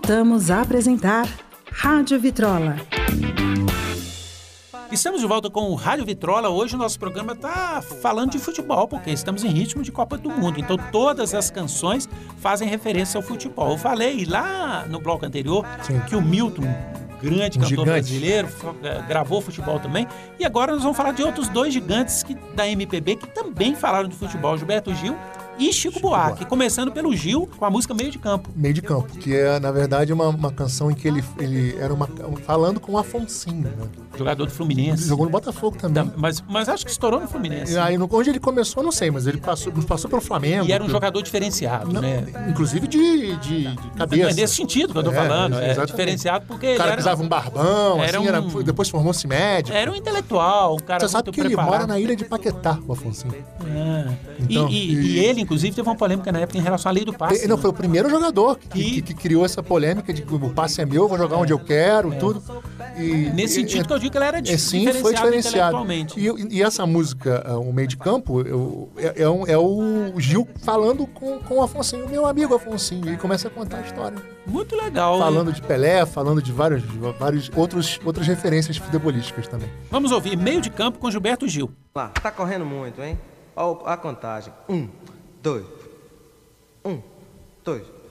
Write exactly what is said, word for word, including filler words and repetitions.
Voltamos a apresentar Rádio Vitrola. Estamos de volta com o Rádio Vitrola. Hoje o nosso programa está falando de futebol, porque estamos em ritmo de Copa do Mundo. Então todas as canções fazem referência ao futebol. Eu falei lá no bloco anterior Sim. que o Milton, grande um cantor gigante. brasileiro, gravou futebol também. E agora nós vamos falar de outros dois gigantes que, da M P B que também falaram de futebol, Gilberto Gil e Chico, Chico Buarque, Buarque, começando pelo Gil com a música Meio de Campo. Meio de Campo, que é, na verdade, uma, uma canção em que ele, ele era uma, falando com o Afonsinho, né? Jogador do Fluminense. Jogou no Botafogo também. Da, mas, mas acho que estourou no Fluminense. E aí, no, onde ele começou, não sei, mas ele passou, passou pelo Flamengo. E era um jogador diferenciado, não, né? Inclusive de, de, de cabeça. É nesse sentido que eu tô é, falando. É diferenciado porque... O cara era, pisava um barbão, era assim, um, era, depois formou-se médico. Era um intelectual, um cara Você sabe muito que preparado. ele mora na ilha de Paquetá, o Afonsinho. É. Então, e, e, e... e ele, inclusive, teve uma polêmica na época em relação à lei do passe. Ele, não, né? foi o primeiro jogador que, e... que, que criou essa polêmica de que o passe é meu, vou jogar é. onde eu quero, é. tudo. E, Nesse e, sentido e, que eu digo que ele era é, diferenciado, sim, foi diferenciado. intelectualmente. E, e essa música, o Meio de Campo, eu, é, é, um, é o Gil falando com, com o Afonsinho, meu amigo Afonsinho, e começa a contar a história. Muito legal. Falando hein? de Pelé, falando de vários, vários outros, outras referências futebolísticas também. Vamos ouvir Meio de Campo com Gilberto Gil. Lá, tá correndo muito, hein? Olha a contagem. Um, dois. Um, dois.